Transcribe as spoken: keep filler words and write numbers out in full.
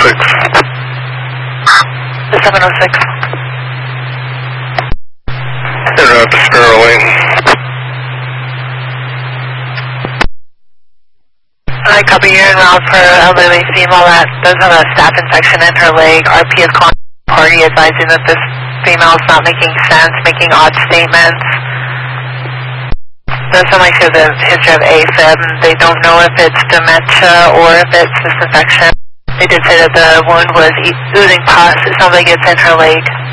six. The seven oh six. They're at the Sparrow Lane. I copy you en route for elderly female that does have a staph infection in her leg. R P is calling the party advising that this female is not making sense, making odd statements. Does sound like she has a history of AFib. They don't know if it's dementia or if it's this infection. They did say that the wound was oozing pus. It sounds like it's in her leg.